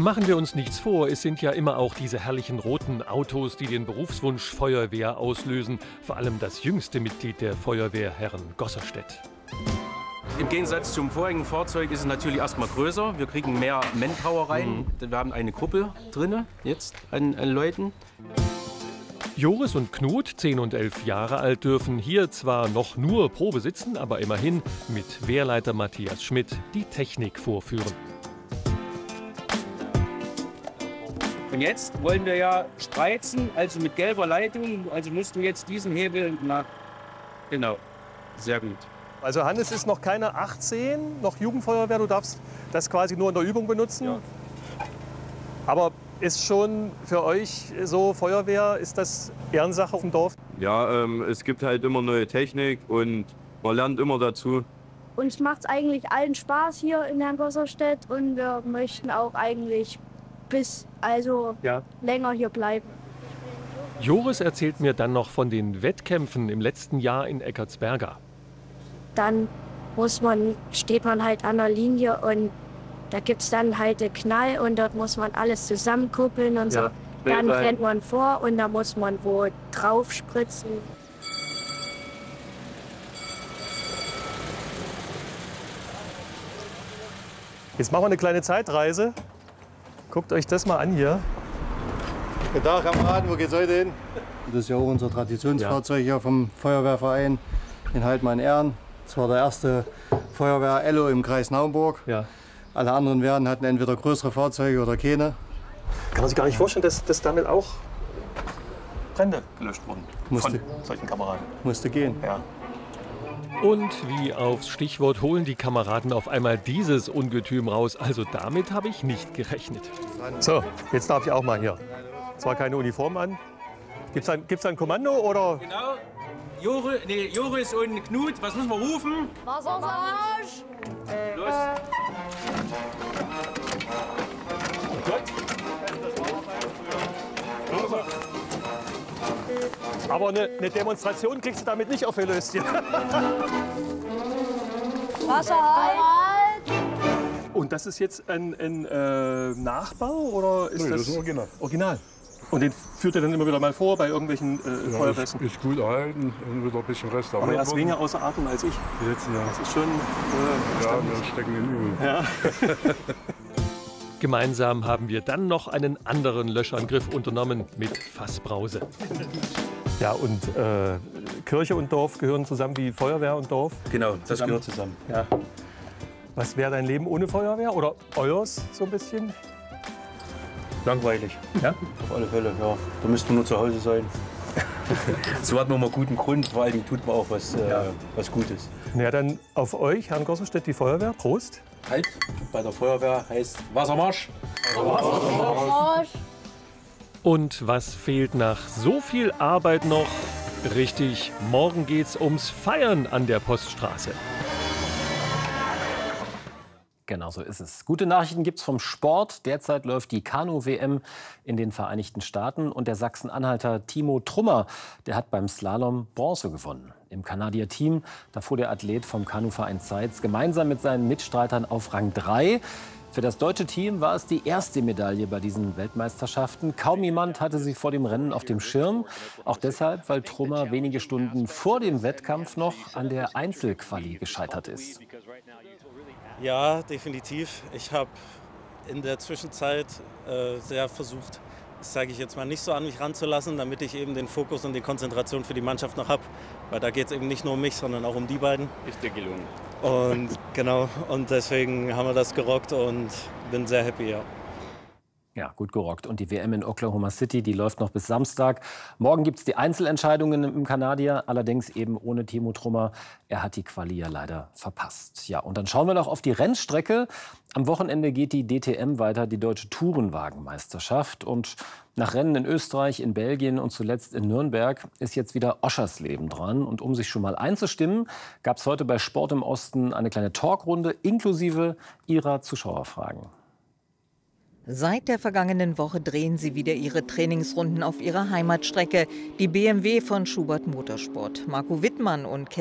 Machen wir uns nichts vor, es sind ja immer auch diese herrlichen roten Autos, die den Berufswunsch Feuerwehr auslösen. Vor allem das jüngste Mitglied der Feuerwehr, Herrn Gosserstedt. Im Gegensatz zum vorigen Fahrzeug ist es natürlich erstmal größer. Wir kriegen mehr Manpower rein. Wir haben eine Gruppe drin jetzt an Leuten. Joris und Knut, 10 und 11 Jahre alt, dürfen hier zwar noch nur Probe sitzen, aber immerhin mit Wehrleiter Matthias Schmidt die Technik vorführen. Und jetzt wollen wir ja spreizen, also mit gelber Leitung. Also musst du jetzt diesen Hebel nach. Genau, sehr gut. Also Hannes ist noch keine 18, noch Jugendfeuerwehr. Du darfst das quasi nur in der Übung benutzen. Ja. Aber ist schon für euch so Feuerwehr, ist das Ehrensache auf dem Dorf? Ja, es gibt halt immer neue Technik und man lernt immer dazu. Uns macht es eigentlich allen Spaß hier in Herrn Gosserstedt und wir möchten auch eigentlich länger hier bleiben. Joris erzählt mir dann noch von den Wettkämpfen im letzten Jahr in Eckartsberga. Dann steht man halt an der Linie und da gibt es dann halt den Knall und dort muss man alles zusammenkuppeln und so. Ja, Dann rennt man vor und da muss man wo drauf spritzen. Jetzt machen wir eine kleine Zeitreise. Guckt euch das mal an hier. Guten Tag, Kameraden, wo geht's heute hin? Das ist ja auch unser Traditionsfahrzeug hier vom Feuerwehrverein in Heidmann Ehren. Das war der erste Feuerwehr-Ello im Kreis Naumburg. Ja. Alle anderen Wehren hatten entweder größere Fahrzeuge oder keine. Kann man sich gar nicht vorstellen, dass damit auch Brände gelöscht wurden Musste. von solchen Kameraden. Musste gehen. Ja. Und wie aufs Stichwort holen die Kameraden auf einmal dieses Ungetüm raus. Also damit habe ich nicht gerechnet. So, jetzt darf ich auch mal hier. Zwar keine Uniform an. Gibt's da ein Kommando oder? Genau. Joris und Knut, was müssen wir rufen? Wassermarsch! Los. Aber eine Demonstration kriegst du damit nicht aufgelöst hier. Wasserhalt! Und das ist jetzt ein Nachbau oder ist Das ist ein Original? Und den führt er dann immer wieder mal vor bei irgendwelchen Feuerwehren? Ist gut erhalten und wieder ein bisschen Rest. Aber er ist weniger außer Atem als ich. Das ist schon Ja, wir stecken in Übung. Ja. Gemeinsam haben wir dann noch einen anderen Löschangriff unternommen mit Fassbrause. Ja, und Kirche und Dorf gehören zusammen wie Feuerwehr und Dorf? Genau, das gehört zusammen. Ja. Was wäre dein Leben ohne Feuerwehr oder euers so ein bisschen? Langweilig. Ja? Auf alle Fälle, ja. Da müssten wir nur zu Hause sein. So hat man mal guten Grund, vor allen Dingen tut man auch was Gutes. Na dann auf euch, Herrn Gosserstedt, die Feuerwehr. Prost. Halt, bei der Feuerwehr heißt Wassermarsch. Wassermarsch! Und was fehlt nach so viel Arbeit noch? Richtig, morgen geht's ums Feiern an der Poststraße. Genau so ist es. Gute Nachrichten gibt's vom Sport. Derzeit läuft die Kanu-WM in den Vereinigten Staaten. Und der Sachsen-Anhalter Timo Trummer, der hat beim Slalom Bronze gewonnen. Im Kanadier-Team, da fuhr der Athlet vom Kanuverein Zeitz gemeinsam mit seinen Mitstreitern auf Rang 3. Für das deutsche Team war es die erste Medaille bei diesen Weltmeisterschaften. Kaum jemand hatte sie vor dem Rennen auf dem Schirm. Auch deshalb, weil Trummer wenige Stunden vor dem Wettkampf noch an der Einzelquali gescheitert ist. Ja, definitiv. Ich habe in der Zwischenzeit sehr versucht, das sage ich jetzt mal, nicht so an mich ranzulassen, damit ich eben den Fokus und die Konzentration für die Mannschaft noch habe. Weil da geht es eben nicht nur um mich, sondern auch um die beiden. Ist dir gelungen. Und genau, und deswegen haben wir das gerockt und bin sehr happy, ja. Ja, gut gerockt. Und die WM in Oklahoma City, die läuft noch bis Samstag. Morgen gibt es die Einzelentscheidungen im Kanadier, allerdings eben ohne Timo Trummer. Er hat die Quali ja leider verpasst. Ja, und dann schauen wir noch auf die Rennstrecke. Am Wochenende geht die DTM weiter, die Deutsche Tourenwagenmeisterschaft. Und nach Rennen in Österreich, in Belgien und zuletzt in Nürnberg ist jetzt wieder Oschersleben dran. Und um sich schon mal einzustimmen, gab es heute bei Sport im Osten eine kleine Talkrunde inklusive Ihrer Zuschauerfragen. Seit der vergangenen Woche drehen sie wieder ihre Trainingsrunden auf ihrer Heimatstrecke, die BMW von Schubert Motorsport. Marco Wittmann und